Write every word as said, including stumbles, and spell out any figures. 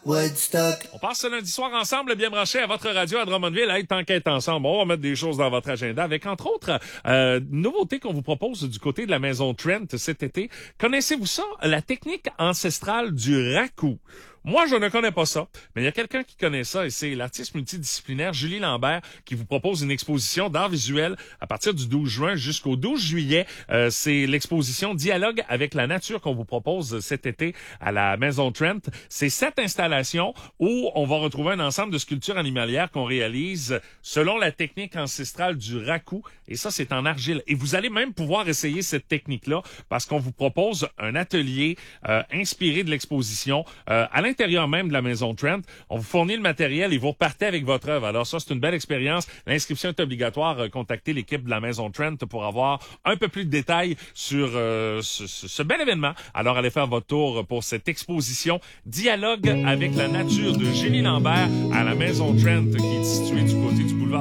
Woodstock. On passe ce lundi soir ensemble, bien branché à votre radio à Drummondville. Hey, tant qu'être ensemble, on va mettre des choses dans votre agenda avec, entre autres, euh, une nouveauté qu'on vous propose du côté de la maison Trent cet été. Connaissez-vous ça? La technique ancestrale du raku. Moi, je ne connais pas ça, mais il y a quelqu'un qui connaît ça et c'est l'artiste multidisciplinaire Julie Lambert qui vous propose une exposition d'art visuel à partir du douze juin jusqu'au douze juillet. Euh, c'est l'exposition Dialogue avec la nature qu'on vous propose cet été à la Maison Trent. C'est cette installation où on va retrouver un ensemble de sculptures animalières qu'on réalise selon la technique ancestrale du raku. Et ça, c'est en argile. Et vous allez même pouvoir essayer cette technique-là parce qu'on vous propose un atelier euh, inspiré de l'exposition euh, à l'intérieur l'intérieur même de la Maison Trent. On vous fournit le matériel et vous repartez avec votre œuvre. Alors ça, c'est une belle expérience. L'inscription est obligatoire. Contactez l'équipe de la Maison Trent pour avoir un peu plus de détails sur euh, ce, ce bel événement. Alors allez faire votre tour pour cette exposition Dialogue avec la nature de Julie Lambert à la Maison Trent qui est située du côté du boulevard